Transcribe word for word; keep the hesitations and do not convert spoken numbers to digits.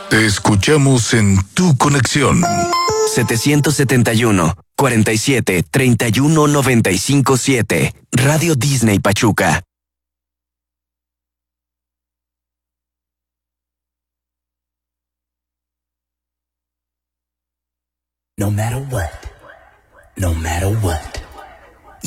Te escuchamos en tu conexión. setecientos setenta y uno, cuarenta y siete, treinta y uno, noventa y cinco, siete. Radio Disney Pachuca. No matter what, no matter what.